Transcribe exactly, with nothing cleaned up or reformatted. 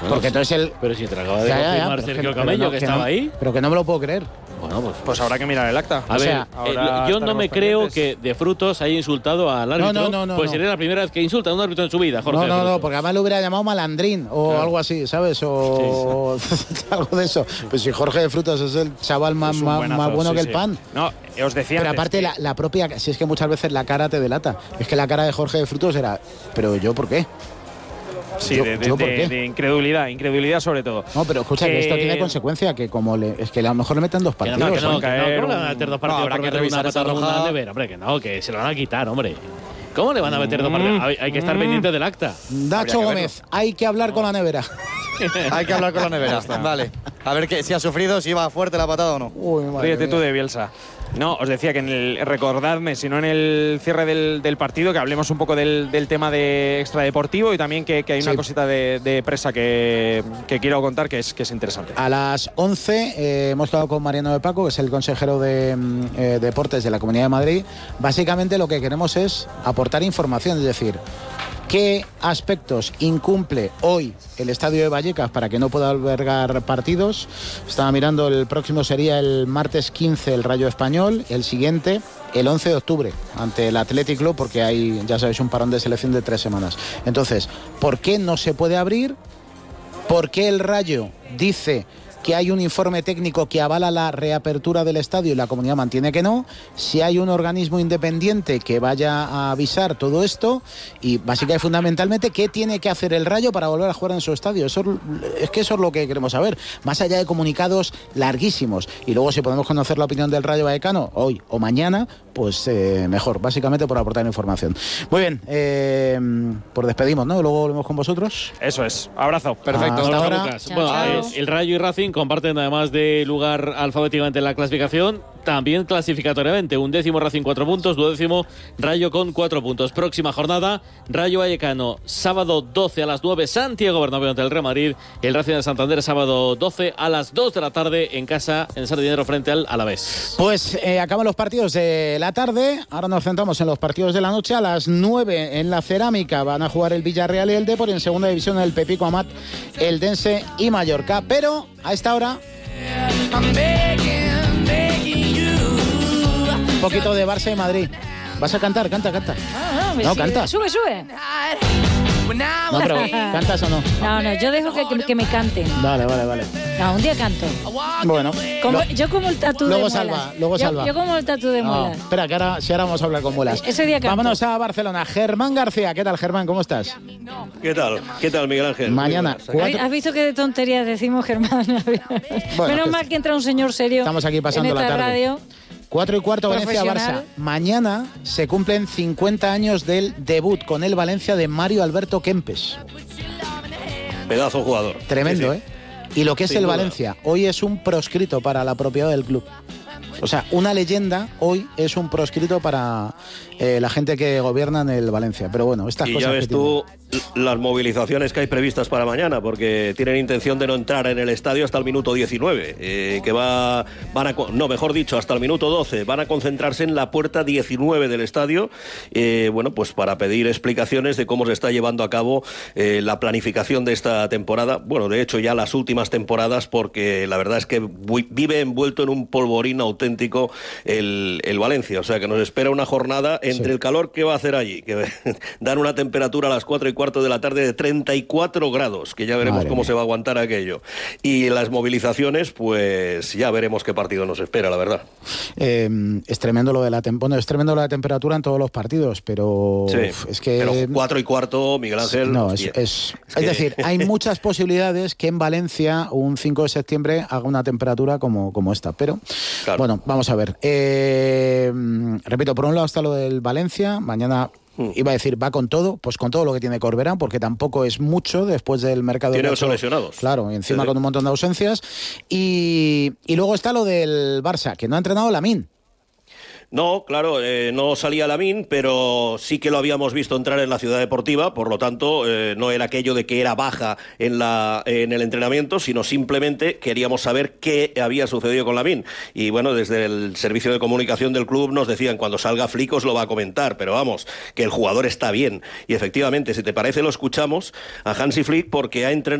Bueno, porque entonces el... Pero si te lo acaba de confirmar ya, ya, Sergio Camello, no, que, que estaba no, ahí. Pero que no me lo puedo creer. Bueno, pues, pues habrá que mirar el acta. A o ver, sea, eh, yo no me creo que De Frutos haya insultado al árbitro. No, no, no, no, pues no. sería la primera vez que insulta a un árbitro en su vida, Jorge. No, no, de no, porque además lo hubiera llamado malandrín o claro. algo así, ¿sabes? O sí, sí. algo de eso. Pues si Jorge de Frutos es el chaval más, más, buenazo, más bueno sí, que el sí. pan. No, os decía. Pero aparte, que... la, la propia. Si es que muchas veces la cara te delata. Es que la cara de Jorge de Frutos era. ¿Pero yo por qué? Sí, yo, de, de, yo ¿por de, qué? de incredulidad, incredulidad sobre todo. No, pero escucha, que, que esto tiene consecuencia, que como le, es que a lo mejor le meten dos partidos. Que no, que no, ¿eh? que no, ¿cómo le van a meter dos partidos? No, habrá por que meter revisar una esa pata roja. nevera, hombre, que no, que se lo van a quitar, hombre. ¿Cómo le van a meter mm, dos partidos? Hay, hay que estar mm. pendiente del acta. Nacho Gómez, hay que hablar no. con la nevera. Hay que hablar con la nevera. Vale. A ver que, si ha sufrido, si va fuerte la patada o no. Uy, ríete tú de Bielsa. No, os decía que en el, recordadme, si no en el cierre del, del partido, que hablemos un poco del, del tema de extradeportivo y también que, que hay una sí. cosita de, de presa que, que quiero contar que es, que es interesante. A las once eh, hemos quedado con Mariano de Paco, que es el consejero de eh, Deportes de la Comunidad de Madrid. Básicamente lo que queremos es aportar información, es decir, ¿qué aspectos incumple hoy el estadio de Vallecas para que no pueda albergar partidos? Estaba mirando, el próximo sería el martes quince el Rayo Español, el siguiente el once de octubre ante el Athletic Club, porque hay, ya sabéis, un parón de selección de tres semanas. Entonces, ¿por qué no se puede abrir? ¿Por qué el Rayo dice que hay un informe técnico que avala la reapertura del estadio y la comunidad mantiene que no? Si hay un organismo independiente que vaya a avisar todo esto, y básicamente fundamentalmente qué tiene que hacer el Rayo para volver a jugar en su estadio. Eso es que eso es lo que queremos saber, más allá de comunicados larguísimos. Y luego, si podemos conocer la opinión del Rayo Vallecano hoy o mañana, pues eh, mejor, básicamente por aportar información. Muy bien, eh, por despedimos, ¿no? Luego volvemos con vosotros. Eso es, abrazo. Perfecto. Hasta ahora. Chao, bueno, chao. El, el Rayo y Racing comparten, además de lugar alfabéticamente en la clasificación, también clasificatoriamente. Undécimo Racing cuatro puntos, duodécimo Rayo con cuatro puntos. Próxima jornada, Rayo Vallecano, sábado doce a las nueve, Santiago Bernabéu ante el Real Madrid. El Racing de Santander, sábado doce a las dos de la tarde en casa, en Sardinero, frente al Alavés. Pues eh, acaban los partidos de la tarde. Ahora nos centramos en los partidos de la noche. A las nueve en la Cerámica van a jugar el Villarreal y el Depor. En segunda división el Pepico Amat, el Dense y Mallorca. Pero a esta hora un poquito de Barça y Madrid. ¿Vas a cantar? Canta, canta. No, no, no sí, canta. Sube, sube. No, pero ¿cantas o no? No, no, yo dejo que, que, que me canten. Vale, vale, vale. No, un día canto. Bueno. Como, lo, yo como el tatu de luego muelas. Salva, luego yo, salva. Yo como el tatu de no, muelas. Espera, que ahora, si ahora vamos a hablar con muelas. Ese día canto. Vámonos a Barcelona. Germán García. ¿Qué tal, Germán? ¿Cómo estás? ¿Qué tal? ¿Qué tal, Miguel Ángel? Mañana. Cuatro... ¿Has visto qué de tonterías decimos, Germán? Bueno, menos mal que entra un señor serio. Estamos aquí pasando en esta la tarde. Radio. Cuatro y cuarto, Valencia-Barça. Mañana se cumplen cincuenta años del debut con el Valencia de Mario Alberto Kempes. Pedazo jugador. Tremendo, sí, sí. ¿eh? Y lo que es Sin el duda. Valencia, hoy es un proscrito para la propiedad del club. O sea, una leyenda hoy es un proscrito para eh, la gente que gobierna en el Valencia. Pero bueno, estas y cosas. ya ves que tú las movilizaciones que hay previstas para mañana, porque tienen intención de no entrar en el estadio hasta el minuto diecinueve, eh, que va, van a, no, mejor dicho, hasta el minuto doce, van a concentrarse en la puerta diecinueve del estadio, eh, bueno, pues para pedir explicaciones de cómo se está llevando a cabo eh, la planificación de esta temporada, bueno, de hecho ya las últimas temporadas, porque la verdad es que vive envuelto en un polvorín auténtico el, el Valencia, o sea que nos espera una jornada entre sí. el calor que va a hacer allí, que dan una temperatura a las cuatro y cuarto de la tarde de treinta y cuatro grados, que ya veremos Madre cómo mía. se va a aguantar aquello. Y las movilizaciones, pues ya veremos qué partido nos espera, la verdad. Eh, es tremendo lo de la tem- bueno, es tremendo la temperatura en todos los partidos, pero sí, uf, es que pero cuatro y cuarto, Miguel Ángel. No, es, es, es, es que... decir, hay muchas posibilidades que en Valencia un cinco de septiembre haga una temperatura como, como esta, pero claro. Bueno, vamos a ver. Eh, repito, por un lado está lo del Valencia, mañana iba a decir, va con todo, pues con todo lo que tiene Corberán, porque tampoco es mucho después del mercado. Tiene ocho lesionados. Claro, y encima sí, sí. con un montón de ausencias. Y, y luego está lo del Barça, que no ha entrenado Lamine. No, claro, eh, no salía Lamine, pero sí que lo habíamos visto entrar en la Ciudad Deportiva, por lo tanto, eh, no era aquello de que era baja en, la, en el entrenamiento, sino simplemente queríamos saber qué había sucedido con Lamine. Y bueno, desde el servicio de comunicación del club nos decían, cuando salga Flick os lo va a comentar, pero vamos, que el jugador está bien. Y efectivamente, si te parece, lo escuchamos a Hansi Flick, porque ha entrenado